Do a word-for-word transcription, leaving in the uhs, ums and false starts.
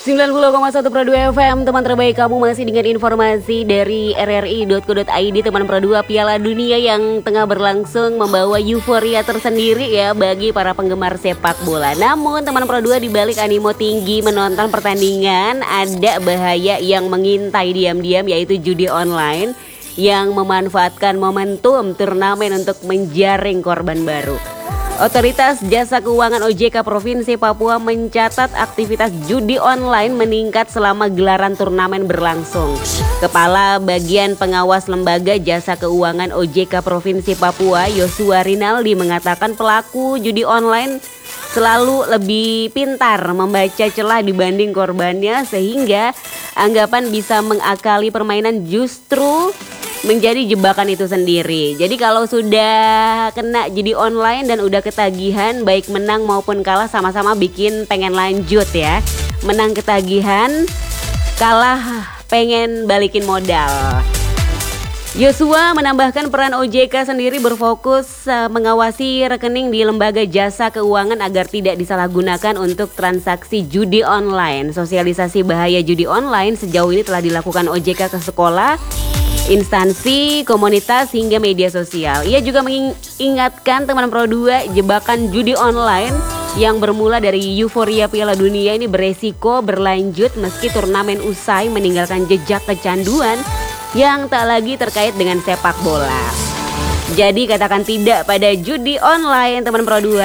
sembilan puluh koma satu Pro dua F M, teman terbaik kamu, masih dengan informasi dari r r i titik co titik i d. Teman Pro dua, Piala Dunia yang tengah berlangsung membawa euforia tersendiri ya bagi para penggemar sepak bola. Namun teman Pro dua, di balik animo tinggi menonton pertandingan, ada bahaya yang mengintai diam-diam, yaitu judi online yang memanfaatkan momentum turnamen untuk menjaring korban baru. Otoritas Jasa Keuangan O J K Provinsi Papua mencatat aktivitas judi online meningkat selama gelaran turnamen berlangsung. Kepala Bagian Pengawas Lembaga Jasa Keuangan O J K Provinsi Papua, Yosua Rinaldi, mengatakan pelaku judi online selalu lebih pintar membaca celah dibanding korbannya, sehingga anggapan bisa mengakali permainan justru menjadi jebakan itu sendiri. Jadi kalau sudah kena judi online dan udah ketagihan, baik menang maupun kalah sama-sama bikin pengen lanjut ya. Menang ketagihan, kalah pengen balikin modal. Yosua menambahkan peran O J K sendiri berfokus uh, mengawasi rekening di lembaga jasa keuangan agar tidak disalahgunakan untuk transaksi judi online. Sosialisasi bahaya judi online sejauh ini telah dilakukan O J K ke sekolah, instansi, komunitas, hingga media sosial. Ia juga mengingatkan teman Pro dua, jebakan judi online yang bermula dari euforia Piala Dunia ini beresiko berlanjut meski turnamen usai, meninggalkan jejak kecanduan yang tak lagi terkait dengan sepak bola. Jadi katakan tidak pada judi online, teman Pro dua.